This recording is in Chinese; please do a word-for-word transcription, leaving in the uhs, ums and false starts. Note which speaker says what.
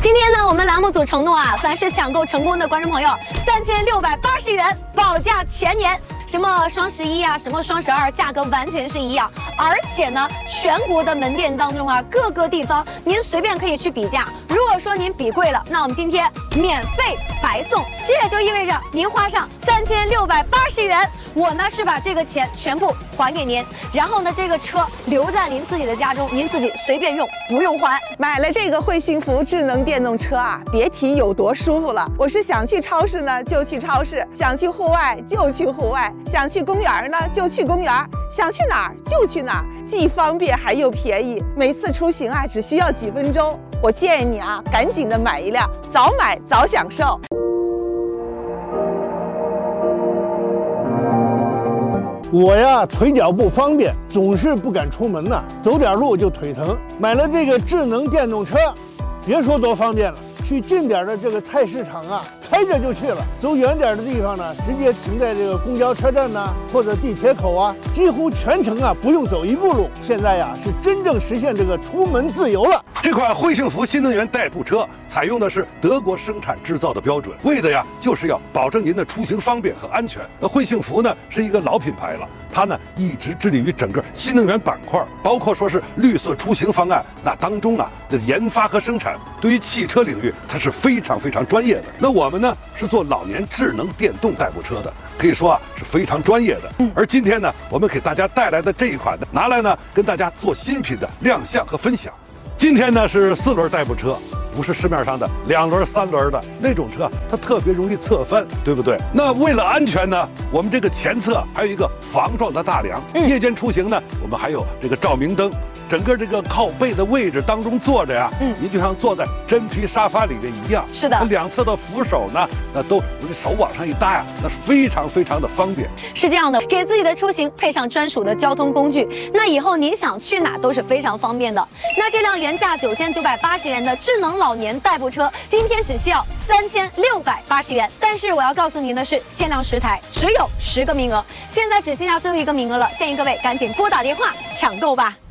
Speaker 1: 今天呢，我们栏目组承诺啊，凡是抢购成功的观众朋友，三千六百八十元保价全年。什么双十一啊，什么双十二，价格完全是一样。而且呢，全国的门店当中啊，各个地方您随便可以去比价。如果说您比贵了，那我们今天免费白送。这也就意味着您花上三千六百八十元，我呢是把这个钱全部还给您，然后呢这个车留在您自己的家中，您自己随便用，不用还。
Speaker 2: 买了这个会幸福智能电动车啊，别提有多舒服了。我是想去超市呢就去超市，想去户外就去户外，想去公园呢就去公园，想去哪儿就去哪儿，既方便还又便宜。每次出行啊只需要几分钟。我建议你啊，赶紧的买一辆，早买早享受。
Speaker 3: 我呀，腿脚不方便，总是不敢出门呐，走点路就腿疼。买了这个智能电动车，别说多方便了，去近点的这个菜市场啊，开着就去了；走远点的地方呢，直接停在这个公交车站呐，或者地铁口啊，几乎全程啊不用走一步路。现在呀，是真正实现这个出门自由了。
Speaker 4: 这款会幸福新能源代步车采用的是德国生产制造的标准，为的呀就是要保证您的出行方便和安全。那会幸福呢是一个老品牌了，它呢一直致力于整个新能源板块，包括说是绿色出行方案，那当中啊的研发和生产，对于汽车领域它是非常非常专业的。那我们呢是做老年智能电动代步车的，可以说啊是非常专业的。而今天呢，我们给大家带来的这一款呢，拿来呢跟大家做新品的亮相和分享。今天呢是四轮代步车，不是市面上的两轮三轮的那种车，它特别容易侧翻，对不对？那为了安全呢，我们这个前侧还有一个防撞的大梁，嗯、夜间出行呢，我们还有这个照明灯。整个这个靠背的位置当中坐着呀，嗯，您就像坐在真皮沙发里面一样。
Speaker 1: 是的，
Speaker 4: 两侧的扶手呢，那都手往上一搭呀，那是非常非常的方便。
Speaker 1: 是这样的，给自己的出行配上专属的交通工具，那以后您想去哪都是非常方便的。那这辆原价九千九百八十元的智能老年代步车，今天只需要三千六百八十元。但是我要告诉您的是，限量十台，只有十个名额，现在只剩下最后一个名额了，建议各位赶紧拨打电话抢购吧。